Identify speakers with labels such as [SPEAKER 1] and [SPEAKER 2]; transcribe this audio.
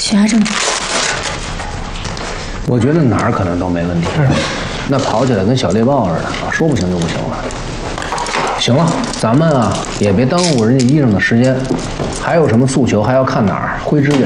[SPEAKER 1] 血压正常。
[SPEAKER 2] 我觉得哪儿可能都没问题。那跑起来跟小猎豹似的啊，说不行就不行了。行了，咱们啊也别耽误人家医生的时间。还有什么诉求，还要看哪儿？挥之给。